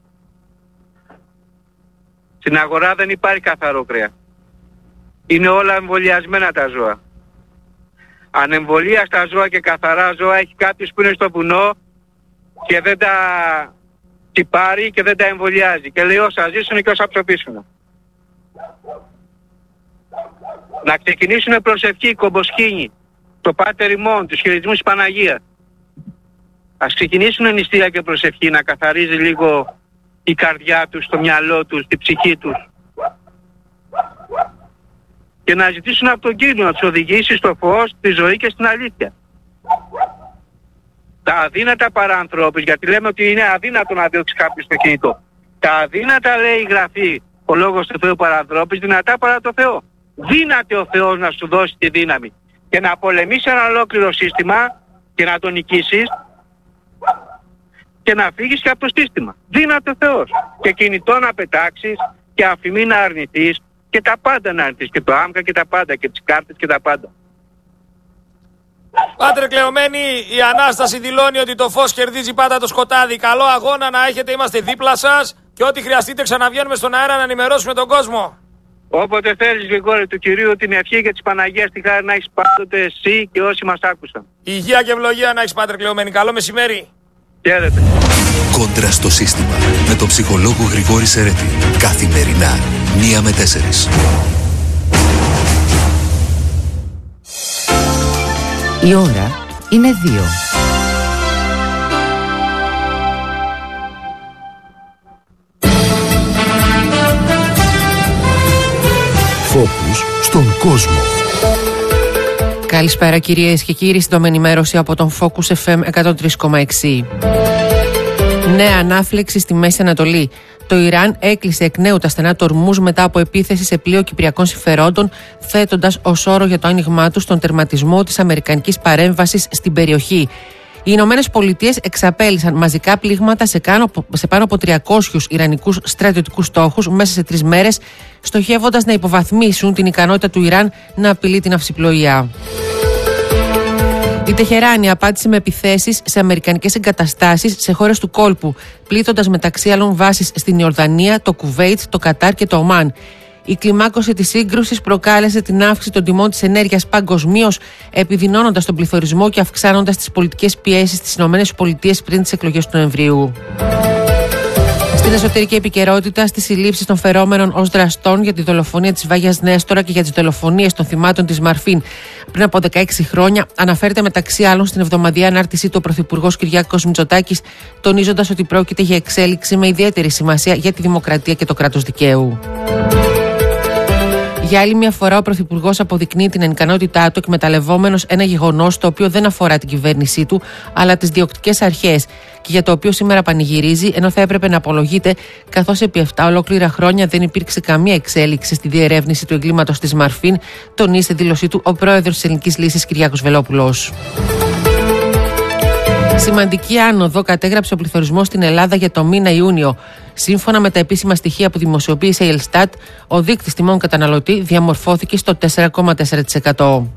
Στην αγορά δεν υπάρχει καθαρό κρέας. Είναι όλα εμβολιασμένα τα ζώα. Ανεμβολία στα ζώα και καθαρά ζώα έχει κάποιος που είναι στο βουνό και δεν τα τυπάρει και δεν τα εμβολιάζει. Και λέει όσα ζήσουν και όσα ψοφήσουν. Να ξεκινήσουν προσευχή, κομποσκήνη, το Πάτερ ημών, τους χαιρετισμούς της Παναγίας. Ας ξεκινήσουν νηστεία και προσευχή, να καθαρίζει λίγο η καρδιά τους, το μυαλό τους, την ψυχή τους. Και να ζητήσουν από τον Κύριο να τους οδηγήσει στο φως, στη ζωή και στην αλήθεια. Τα αδύνατα παρανθρώπους, γιατί λέμε ότι είναι αδύνατο να διώξει κάποιος το κινητό. Τα αδύνατα, λέει η Γραφή, ο λόγος του Θεού παρανθρώπους, δυνατά παρά το Θεό. Δύναται ο Θεός να σου δώσει τη δύναμη και να πολεμήσει ένα ολόκληρο σύστημα και να το νικήσεις και να φύγεις και από το σύστημα. Δύναται ο Θεός. Και κινητό να πετάξεις και αφημί να αρνηθείς και τα πάντα να αρνηθείς. Και το άμκα και τα πάντα και τις κάρτες και τα πάντα. Πάτρε Κλεωμένη, η Ανάσταση δηλώνει ότι το φως κερδίζει πάντα το σκοτάδι. Καλό αγώνα να έχετε, είμαστε δίπλα σας και ό,τι χρειαστείτε ξαναβγαίνουμε στον αέρα να ενημερώσουμε τον κόσμο. Όποτε θέλεις, Γρηγόρη, του Κυρίου την ευχή και της Παναγίας τη χάρη να έχεις πάντοτε εσύ και όσοι μας άκουσαν. Υγεία και ευλογία να έχεις, Πάτρε Κλεωμένη. Καλό μεσημέρι. Χαίρετε. Κόντρα στο σύστημα με τον ψυχολόγο Γρηγόρη Σερέτη. Καθημερινά, μία με τέσσερις. Η ώρα είναι δύο. Φόκους στον κόσμο. Καλησπέρα κυρίες και κύριοι, στην ενημέρωση από τον Focus εφ εμ εκατόν τρία κόμμα έξι. Νέα ανάφλεξη στη Μέση Ανατολή. Το Ιράν έκλεισε εκ νέου τα στενά του Ορμούζ μετά από επίθεση σε πλοίο κυπριακών συμφερόντων, θέτοντας ως όρο για το άνοιγμά του στον τερματισμό της αμερικανικής παρέμβασης στην περιοχή. Οι Ηνωμένες Πολιτείες εξαπέλυσαν μαζικά πλήγματα σε, κάνω, σε πάνω από τριακόσιους Ιρανικούς στρατιωτικούς στόχους μέσα σε τρεις μέρες, στοχεύοντας να υποβαθμίσουν την ικανότητα του Ιράν να απειλεί την ναυσιπλοεία. Η Τεχεράνη απάντησε με επιθέσεις σε αμερικανικές εγκαταστάσεις σε χώρες του κόλπου, πλήττοντας μεταξύ άλλων βάσεις στην Ιορδανία, το Κουβέιτ, το Κατάρ και το Ομάν. Η κλιμάκωση της σύγκρουσης προκάλεσε την αύξηση των τιμών της ενέργειας παγκοσμίως, επιδεινώνοντας τον πληθωρισμό και αυξάνοντας τις πολιτικές πιέσεις στις ΗΠΑ πριν τις εκλογές του Νοεμβρίου. Στην εσωτερική επικαιρότητα, στις συλλήψεις των φερόμενων ως δραστών για τη δολοφονία της Βάγιας Νέστορα και για τις δολοφονίες των θυμάτων της Μαρφίν πριν από δεκαέξι χρόνια, αναφέρεται μεταξύ άλλων στην εβδομαδιαία ανάρτησή του ο Πρωθυπουργός Κυριάκος Μητσοτάκης, τονίζοντας ότι πρόκειται για εξέλιξη με ιδιαίτερη σημασία για τη δημοκρατία και το κράτος δικαίου. Για άλλη μια φορά, ο Πρωθυπουργός αποδεικνύει την ανικανότητά του, εκμεταλλευόμενος ένα γεγονός το οποίο δεν αφορά την κυβέρνησή του, αλλά τις διοκτικές αρχές, και για το οποίο σήμερα πανηγυρίζει, ενώ θα έπρεπε να απολογείται, καθώς επί επτά ολόκληρα χρόνια δεν υπήρξε καμία εξέλιξη στη διερεύνηση του εγκλήματος της Μαρφίν, τονίζει στη δήλωσή του ο πρόεδρος της Ελληνικής Λύσης Κυριάκος Βελόπουλος. Σημαντική άνοδο κατέγραψε ο πληθωρισμός στην Ελλάδα για το μήνα Ιούνιο. Σύμφωνα με τα επίσημα στοιχεία που δημοσιοποίησε η Ελστάτ, ο δείκτης τιμών καταναλωτή διαμορφώθηκε στο τέσσερα κόμμα τέσσερα τοις εκατό.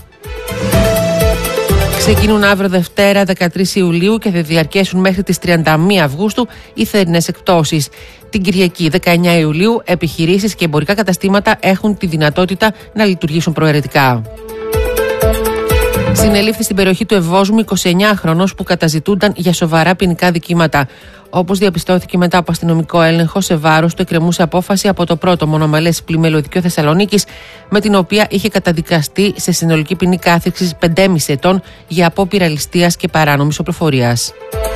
Ξεκινούν αύριο Δευτέρα δεκατρείς Ιουλίου και θα διαρκέσουν μέχρι τις τριάντα μία Αυγούστου οι θερινές εκπτώσεις. Την Κυριακή δεκαεννέα Ιουλίου επιχειρήσεις και εμπορικά καταστήματα έχουν τη δυνατότητα να λειτουργήσουν προαιρετικά. Συνελήφθη στην περιοχή του Ευόσμου εικοσιεννιάχρονος που καταζητούνταν για σοβαρά ποινικά δικήματα. Όπως διαπιστώθηκε μετά από αστυνομικό έλεγχο, σε βάρος του εκκρεμούσε απόφαση από το πρώτο μονομελές πλημμυλωδικείο Θεσσαλονίκης, με την οποία είχε καταδικαστεί σε συνολική ποινή κάθριξης πεντέμισι ετών για απόπειρα ληστείας και παράνομης οπλοφορίας.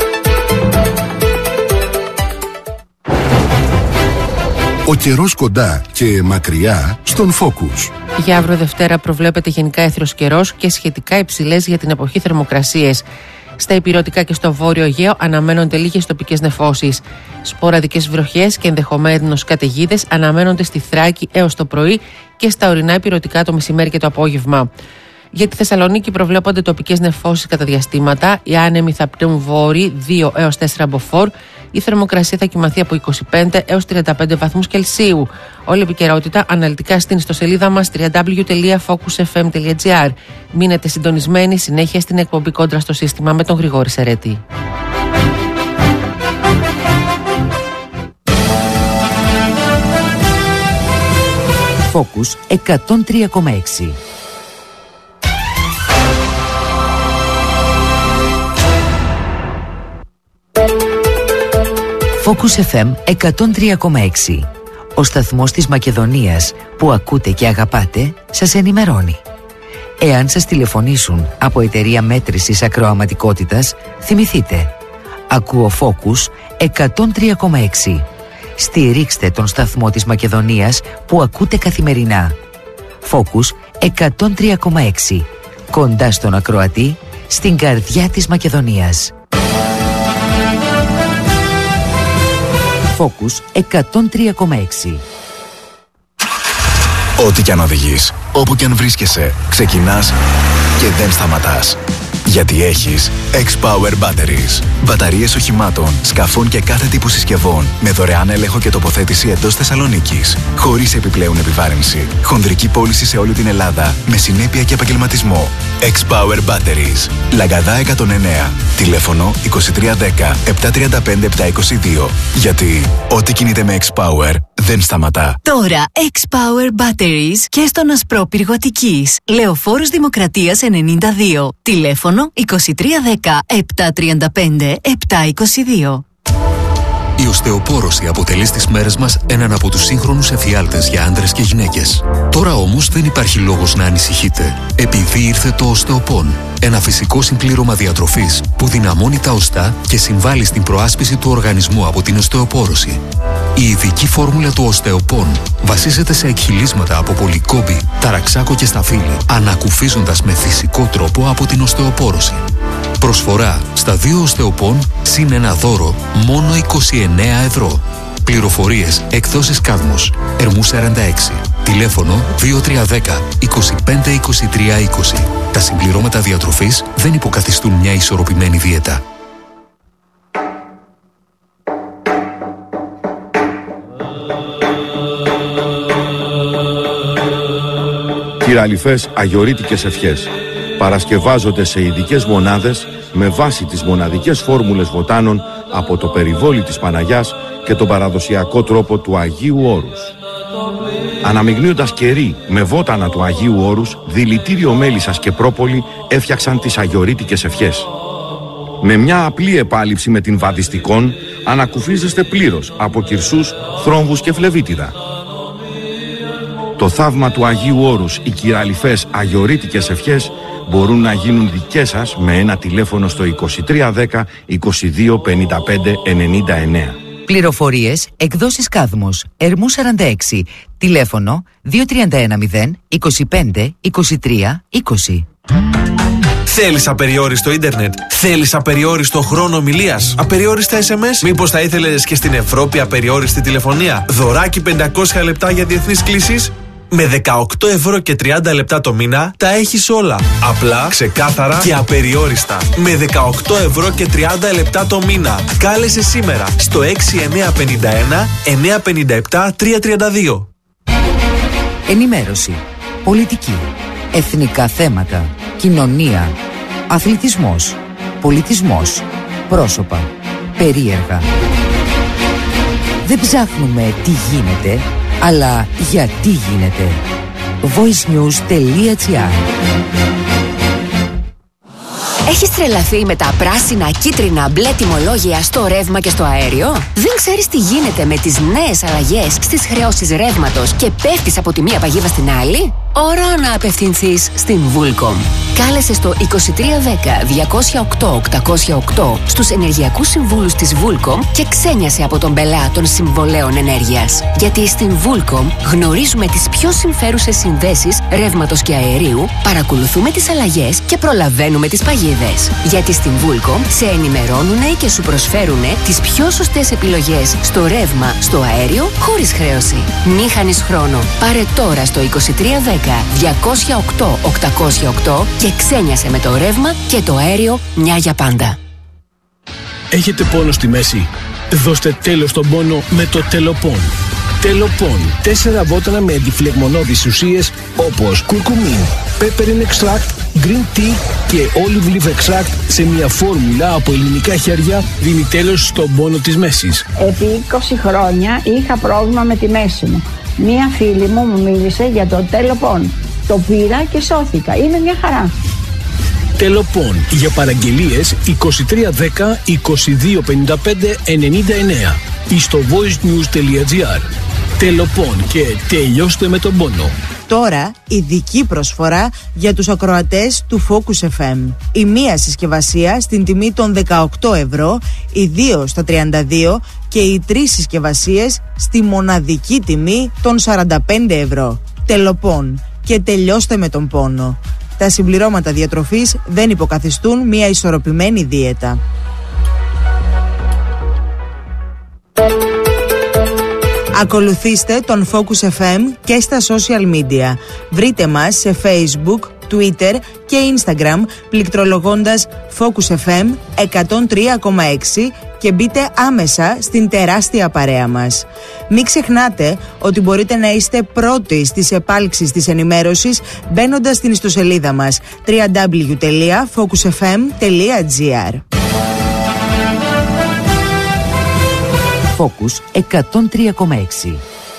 Ο καιρός κοντά και μακριά στον Focus. Για αύριο Δευτέρα προβλέπεται γενικά έθριος καιρός και σχετικά υψηλές για την εποχή θερμοκρασίες. Στα ηπειρωτικά και στο βόρειο Αιγαίο αναμένονται λίγες τοπικές νεφώσεις. Σποραδικές βροχές και ενδεχομένως καταιγίδες αναμένονται στη Θράκη έως το πρωί και στα ορεινά ηπειρωτικά το μεσημέρι και το απόγευμα. Για τη Θεσσαλονίκη προβλέπονται τοπικές νεφώσεις κατά διαστήματα. Οι άνεμοι θα πνέουν βόρειοι δύο έως τέσσερα μποφόρ. Η θερμοκρασία θα κοιμαθεί από είκοσι πέντε έως τριάντα πέντε βαθμούς Κελσίου. Όλη η επικαιρότητα αναλυτικά στην ιστοσελίδα μας double-u double-u double-u τελεία focus f m τελεία g r. Μείνετε συντονισμένοι συνέχεια στην εκπομπή Κόντρα στο Σύστημα με τον Γρηγόρη Σερέτη. Focus εκατόν τρία κόμμα έξι. Focus εφ εμ εκατόν τρία κόμμα έξι. Ο σταθμός της Μακεδονίας που ακούτε και αγαπάτε σας ενημερώνει. Εάν σας τηλεφωνήσουν από εταιρεία μέτρησης ακροαματικότητας, θυμηθείτε. Ακούω Focus εκατόν τρία κόμμα έξι. Στηρίξτε τον σταθμό της Μακεδονίας που ακούτε καθημερινά. Focus εκατόν τρία κόμμα έξι. Κοντά στον ακροατή, στην καρδιά της Μακεδονίας. Focus εκατόν τρία κόμμα έξι. Ό,τι κι αν οδηγείς, όπου κι αν βρίσκεσαι, ξεκινάς και δεν σταματάς. Γιατί έχεις X-Power Batteries. Μπαταρίες οχημάτων, σκαφών και κάθε τύπου συσκευών με δωρεάν έλεγχο και τοποθέτηση εντός Θεσσαλονίκης. Χωρίς επιπλέον επιβάρυνση. Χονδρική πώληση σε όλη την Ελλάδα με συνέπεια και επαγγελματισμό. X-Power Batteries. Λαγκαδά εκατόν εννέα. Τηλέφωνο είκοσι τρία δέκα επτακόσια τριάντα πέντε επτακόσια είκοσι δύο. Γιατί ό,τι κινείται με X-Power δεν σταματά. Τώρα X-Power Batteries και στον Ασπρόπυργο Αττικής. Λεωφόρος Δημοκρατίας ενενήντα δύο. Τηλέφωνο είκοσι τρία δέκα επτακόσια τριάντα πέντε επτακόσια είκοσι δύο. Η οστεοπόρωση αποτελεί στις μέρες μας έναν από τους σύγχρονους εφιάλτες για άντρες και γυναίκες. Τώρα όμως δεν υπάρχει λόγος να ανησυχείτε, επειδή ήρθε το Οστεοπόν. Ένα φυσικό συμπλήρωμα διατροφής που δυναμώνει τα οστά και συμβάλλει στην προάσπιση του οργανισμού από την οστεοπόρωση. Η ειδική φόρμουλα του Οστεοπόν βασίζεται σε εκχυλίσματα από πολυκόμπη, ταραξάκο και σταφύλι, ανακουφίζοντας με φυσικό τρόπο από την οστεοπόρωση. Προσφορά στα δύο Οστεοπόν συν ένα δώρο μόνο είκοσι εννέα ευρώ. Πληροφορίες εκδόσεις Κάδμος, Ερμού σαράντα έξι. Τηλέφωνο δύο τρία δέκα είκοσι πέντε είκοσι τρία είκοσι. Τα συμπληρώματα διατροφής δεν υποκαθιστούν μια ισορροπημένη δίαιτα. Κυραλιφές αγιορείτικες ευχές παρασκευάζονται σε ειδικές μονάδες με βάση τις μοναδικές φόρμουλες βοτάνων από το περιβόλι της Παναγιάς και τον παραδοσιακό τρόπο του Αγίου Όρους. Αναμειγνύοντας κερί με βότανα του Αγίου Όρους, δηλητήριο μέλισσας και πρόπολη έφτιαξαν τις αγιορείτικες ευχές. Με μια απλή επάλυψη με την βαδιστικόν ανακουφίζεστε πλήρως από κυρσούς, θρόμβους και φλεβίτιδα. Το θαύμα του Αγίου Όρους, οι κυραλιφές αγιορείτικες ευχές μπορούν να γίνουν δικές σας με ένα τηλέφωνο στο είκοσι τρία δέκα είκοσι δύο πενήντα πέντε ενενήντα εννέα. Πληροφορίες εκδόσεις Κάδμος, Ερμού σαράντα έξι. Τηλέφωνο δύο τρία ένα μηδέν είκοσι πέντε είκοσι τρία είκοσι. Θέλεις απεριόριστο ίντερνετ? Θέλεις απεριόριστο χρόνο ομιλίας? Απεριόριστα ες εμ ες? Μήπως θα ήθελες και στην Ευρώπη απεριόριστη τηλεφωνία? Δωράκι πεντακόσια λεπτά για διεθνείς κλήσεις? Με δεκαοκτώ ευρώ και τριάντα λεπτά το μήνα τα έχεις όλα. Απλά, ξεκάθαρα και απεριόριστα. Με δεκαοκτώ ευρώ και τριάντα λεπτά το μήνα. Κάλεσε σήμερα στο έξι εννιά πέντε ένα εννιά πέντε επτά τρία τρία δύο. Ενημέρωση, πολιτική, εθνικά θέματα, κοινωνία, αθλητισμός, πολιτισμός, πρόσωπα, περίεργα. Δεν ψάχνουμε τι γίνεται, αλλά γιατί γίνεται. voice news τελεία gr. Έχεις τρελαθεί με τα πράσινα, κίτρινα, μπλε τιμολόγια στο ρεύμα και στο αέριο? Δεν ξέρεις τι γίνεται με τις νέες αλλαγές στις χρεώσεις ρεύματος και πέφτεις από τη μία παγίδα στην άλλη? Ώρα να απευθυνθείς στην Vulcom. Κάλεσε στο είκοσι τρία δέκα διακόσια οκτώ οκτακόσια οκτώ στους ενεργειακούς συμβούλους της Vulcom και ξένιασε από τον πελά των συμβολέων ενέργειας. Γιατί στην Vulcom γνωρίζουμε τις πιο συμφέρουσες συνδέσεις ρεύματος και αερίου, παρακολουθούμε τις αλλαγές και προλαβαίνουμε τις παγίδες. Γιατί στην Vulcom σε ενημερώνουνε και σου προσφέρουνε τις πιο σωστές επιλογές στο ρεύμα, στο αέριο, χωρίς χρέωση. Μη χάνεις χρόνο. Πάρε τώρα στο είκοσι τρία δέκα διακόσια οκτώ οκτακόσια οκτώ και ξένιασε με το ρεύμα και το αέριο μια για πάντα. Έχετε πόνο στη μέση? Δώστε τέλος στον πόνο με το Τελοπών. Τελοπών. Τέσσερα βότανα με αντιφλεγμονώδεις ουσίες όπως κουρκουμίν, peppermint extract, green tea και olive leaf extract σε μια φόρμουλα από ελληνικά χέρια δίνει τέλος στον πόνο της μέσης. Επί είκοσι χρόνια είχα πρόβλημα με τη μέση μου. Μία φίλη μου μου μίλησε για το Τελοπών. Το πήρα και σώθηκα. Είναι μια χαρά. Τελοπών. Για παραγγελίες είκοσι τρία δέκα είκοσι δύο πενήντα πέντε ενενήντα εννέα ή στο voicenews.gr. Τελοπών και τελειώστε με τον πόνο. Τώρα ειδική προσφορά για τους ακροατές του Focus εφ εμ. Η μία συσκευασία στην τιμή των δεκαοκτώ ευρώ, οι δύο στα τριάντα δύο και οι τρεις συσκευασίες στη μοναδική τιμή των σαράντα πέντε ευρώ. Τελοπών και τελειώστε με τον πόνο. Τα συμπληρώματα διατροφής δεν υποκαθιστούν μια ισορροπημένη δίαιτα. Ακολουθήστε τον Focus εφ εμ και στα social media. Βρείτε μας σε Facebook, Twitter και Instagram πληκτρολογώντας Focus εφ εμ εκατόν τρία κόμμα έξι και μπείτε άμεσα στην τεράστια παρέα μας. Μην ξεχνάτε ότι μπορείτε να είστε πρώτοι στις επάλξεις της ενημέρωσης μπαίνοντας στην ιστοσελίδα μας double-u double-u double-u τελεία focus f m τελεία g r. Focus εκατόν τρία κόμμα έξι.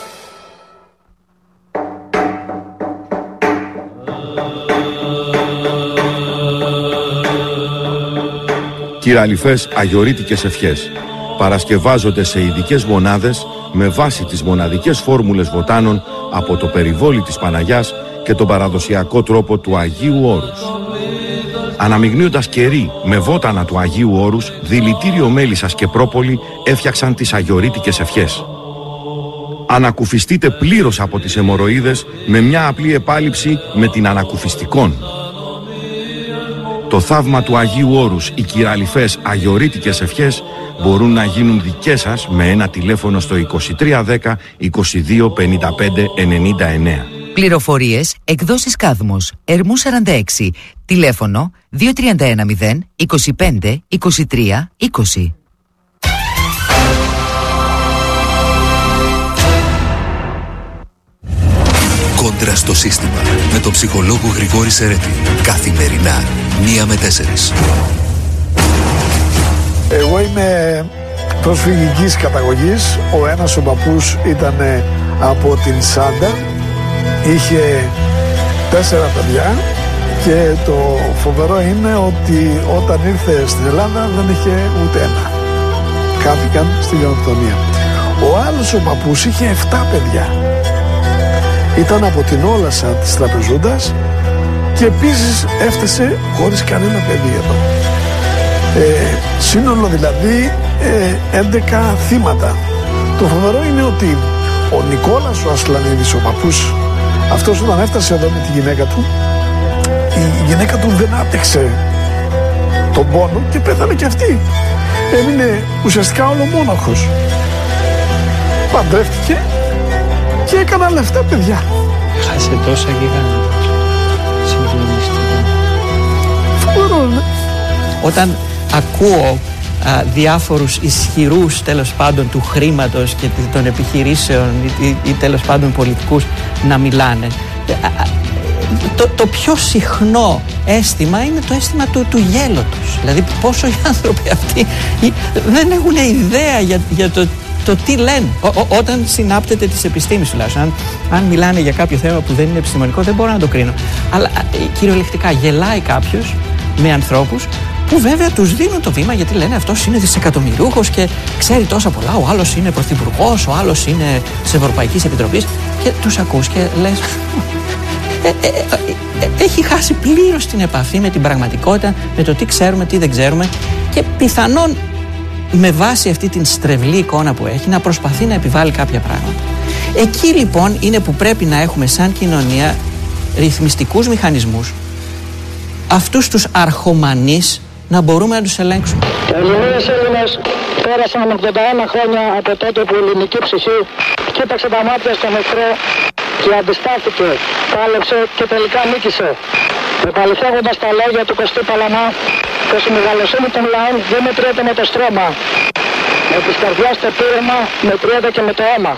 Κυραλιφές αγιορείτικες ευχές παρασκευάζονται σε ειδικές μονάδες με βάση τις μοναδικές φόρμουλες βοτάνων από το περιβόλι της Παναγιάς και τον παραδοσιακό τρόπο του Αγίου Όρους. Αναμειγνύοντας κερί με βότανα του Αγίου Όρους, δηλητήριο μέλισσας και πρόπολη έφτιαξαν τις αγιορείτικες ευχές. Ανακουφιστείτε πλήρως από τις αιμορροίδες με μια απλή επάλυψη με την ανακουφιστικόν. Το θαύμα του Αγίου Όρους, οι κυραλιφές αγιορείτικες ευχές μπορούν να γίνουν δικές σας με ένα τηλέφωνο στο είκοσι τρία δέκα είκοσι δύο πενήντα πέντε ενενήντα εννέα. Πληροφορίες εκδόσεις Κάδμος, Ερμού σαράντα έξι, τηλέφωνο δύο τρία ένα μηδέν είκοσι πέντε είκοσι τρία είκοσι. Κόντρα στο σύστημα με τον ψυχολόγο Γρηγόρη Σερέτη. Καθημερινά, μία με τέσσερις. Εγώ είμαι προσφυγικής καταγωγής. Ο ένας ο παππούς ήταν από την Σάντα. Είχε τέσσερα παιδιά και το φοβερό είναι ότι όταν ήρθε στην Ελλάδα δεν είχε ούτε ένα. Χάθηκαν στη γενοκτονία. Ο άλλος ο παππούς είχε εφτά παιδιά. Ήταν από την Όλασσα της Τραπεζούντας και επίσης έφτασε χωρίς κανένα παιδί εδώ. Ε, σύνολο δηλαδή ε, έντεκα θύματα. Το φοβερό είναι ότι ο Νικόλας ο Ασλανίδης, ο παππούς, αυτός όταν έφτασε εδώ με τη γυναίκα του, η γυναίκα του δεν άπτυξε τον πόνο και πέθανε και αυτή. Έμεινε ουσιαστικά ολομόναχος. Παντρεύτηκε και έκανα λεφτά παιδιά. Χάσε τόσα γίγαντα. Συγκλονιστικό. Φοβερό, ναι. Όταν ακούω α, διάφορους ισχυρούς τέλος πάντων του χρήματος και των επιχειρήσεων ή, ή, ή τέλος πάντων πολιτικούς να μιλάνε, α, το, το πιο συχνό αίσθημα είναι το αίσθημα του, του γέλωτος. Δηλαδή πόσο οι άνθρωποι αυτοί δεν έχουν ιδέα για, για το το τι λένε. Ό, ό, όταν συνάπτεται της επιστήμης τουλάχιστον. Αν, αν μιλάνε για κάποιο θέμα που δεν είναι επιστημονικό, δεν μπορώ να το κρίνω. Αλλά κυριολεκτικά γελάει κάποιος με ανθρώπους που βέβαια τους δίνουν το βήμα γιατί λένε αυτός είναι δισεκατομμυριούχος και ξέρει τόσα πολλά, ο άλλος είναι πρωθυπουργός, ο άλλος είναι της Ευρωπαϊκής Επιτροπής και τους ακούς και λες ε, ε, ε, ε, έχει χάσει πλήρως την επαφή με την πραγματικότητα, με το τι ξέρουμε, τι δεν ξέρουμε και πιθανόν με βάση αυτή την στρεβλή εικόνα που έχει να προσπαθεί να επιβάλλει κάποια πράγματα. Εκεί λοιπόν είναι που πρέπει να έχουμε σαν κοινωνία ρυθμιστικούς μηχανισμούς, αυτούς τους αρχομανείς να μπορούμε να τους ελέγξουμε. Ελληνίες Έλληνες πέρασαν ογδόντα ένα χρόνια από τότε που η ελληνική ψυχή κοίταξε τα μάτια στον εχθρό και αντιστάθηκε, πάλεψε και τελικά νίκησε. Επαληθεύοντας τα λόγια του Κωστή Παλαμά, πως η μεγαλοσύνη των λαών δεν μετριέται με το στρώμα. Με της καρδιάς το πείρμα μετριέται και με το αίμα.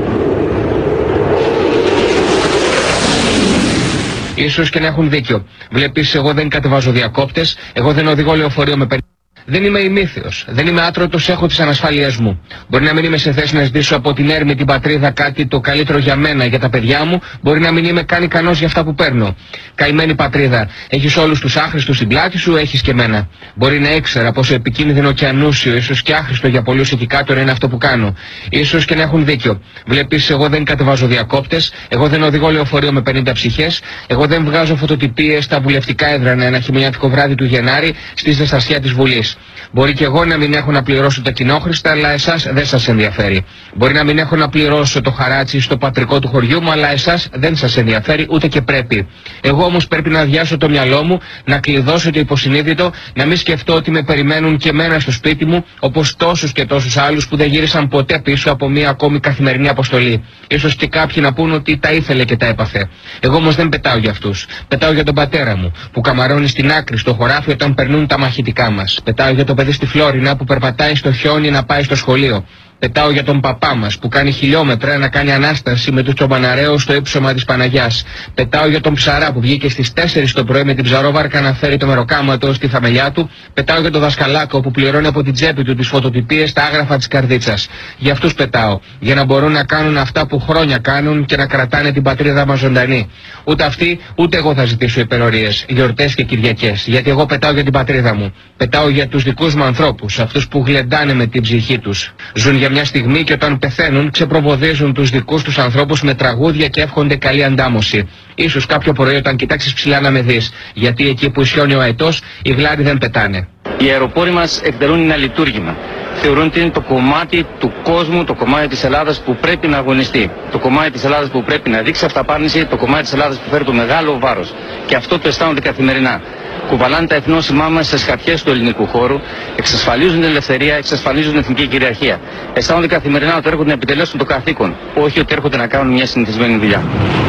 Ίσως και να έχουν δίκιο. Βλέπεις, εγώ δεν κατεβάζω διακόπτες, εγώ δεν οδηγώ λεωφορείο με περι... Δεν είμαι ημίθεος, δεν είμαι άτρωτος, έχω τις ανασφάλειές μου. Μπορεί να μην είμαι σε θέση να ζητήσω από την έρμη την πατρίδα κάτι το καλύτερο για μένα, για τα παιδιά μου, μπορεί να μην είμαι καν ικανός για αυτά που παίρνω. Καημένη πατρίδα, έχεις όλους τους άχρηστους στην πλάτη σου, έχεις και μένα. Μπορεί να ήξερα πόσο επικίνδυνο και ανούσιο, ίσως και άχρηστο για πολλούς ειδικάτορ είναι αυτό που κάνω. Ίσως και να έχουν δίκιο. Βλέπεις, εγώ δεν κατεβάζω διακόπτες, εγώ δεν οδηγώ λεωφορείο με πενήντα ψυχές, εγώ δεν βγάζω φωτοτυπίες στα βουλευτικά έδρανα ένα χειμωνιάτικο βράδυ του Γενάρη στη ζεστασιά της Βουλής. Μπορεί και εγώ να μην έχω να πληρώσω τα κοινόχρηστα, αλλά εσάς δεν σας ενδιαφέρει. Μπορεί να μην έχω να πληρώσω το χαράτσι στο πατρικό του χωριού μου, αλλά εσάς δεν σας ενδιαφέρει, ούτε και πρέπει. Εγώ όμως πρέπει να αδειάσω το μυαλό μου, να κλειδώσω το υποσυνείδητο, να μην σκεφτώ ότι με περιμένουν και εμένα στο σπίτι μου, όπως τόσους και τόσους άλλους που δεν γύρισαν ποτέ πίσω από μια ακόμη καθημερινή αποστολή. Ίσως και κάποιοι να πούν ότι τα ήθελε και τα έπαθε. Εγώ όμως δεν πετάω για αυτούς. Πετάω για τον πατέρα μου, που καμαρώνει στην άκρη στο χωράφι όταν περνούν τα μαχητικά μας. Πετάω για το παιδί στη Φλόρινα που περπατάει στο χιόνι να πάει στο σχολείο. Πετάω για τον παπά μας που κάνει χιλιόμετρα να κάνει ανάσταση με τους τσομπαναρέους στο ύψωμα της Παναγιάς. Πετάω για τον ψαρά που βγήκε στις τέσσερις το πρωί με την ψαρόβαρκα να φέρει το μεροκάματο στη θαμελιά του. Πετάω για τον δασκαλάκο που πληρώνει από την τσέπη του τις φωτοτυπίες στα άγραφα της καρδίτσας. Για αυτούς πετάω. Για να μπορούν να κάνουν αυτά που χρόνια κάνουν και να κρατάνε την πατρίδα μας ζωντανή. Ούτε αυτοί, ούτε εγώ θα ζητήσω υπερορίες, γιορτές και Κυριακές. Γιατί εγώ πετάω για την πατρίδα μου. Πετάω για τους δικούς μου ανθρώπους, αυτούς που γλεντάνε με την ψυχή τους. Ζουν για μια στιγμή και όταν πεθαίνουν ξεπροβοδίζουν τους δικούς τους ανθρώπους με τραγούδια και εύχονται καλή αντάμωση. Ίσως κάποιο πρωί όταν κοιτάξεις ψηλά να με δεις, γιατί εκεί που ισιώνει ο αετός οι γλάροι δεν πετάνε. Οι αεροπόροι μας εκτελούν ένα λειτουργήμα. Θεωρούν ότι είναι το κομμάτι του κόσμου, το κομμάτι της Ελλάδας που πρέπει να αγωνιστεί. Το κομμάτι της Ελλάδας που πρέπει να δείξει αυταπάρνηση, το κομμάτι της Ελλάδας που φέρει το μεγάλο βάρος. Και αυτό το αισθάνονται καθημερινά. Κουβαλάνε τα εθνόσημά μας στις χαρτιές του ελληνικού χώρου, εξασφαλίζουν την ελευθερία, εξασφαλίζουν την εθνική κυριαρχία. Αισθάνονται καθημερινά ότι έρχονται να επιτελέσουν το καθήκον, όχι ότι έρχονται να κάνουν μια συνηθισμένη δουλειά.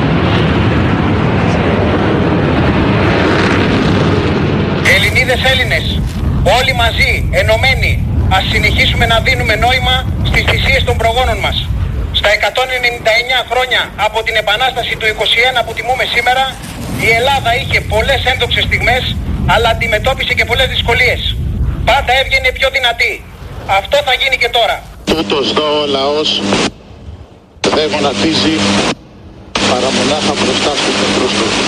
Ελληνίδες Έλληνες, όλοι μαζί, ενωμένοι, ας συνεχίσουμε να δίνουμε νόημα στις θυσίες των προγόνων μας. Στα εκατόν ενενήντα εννέα χρόνια από την Επανάσταση του είκοσι ένα που τιμούμε σήμερα, η Ελλάδα είχε πολλές ένδοξες στιγμές, αλλά αντιμετώπισε και πολλές δυσκολίες. Πάντα έβγαινε πιο δυνατή. Αυτό θα γίνει και τώρα. Τούτος δω ο λαός δεν γονατίζει παρά μονάχα μπροστά στους εχθρούς του.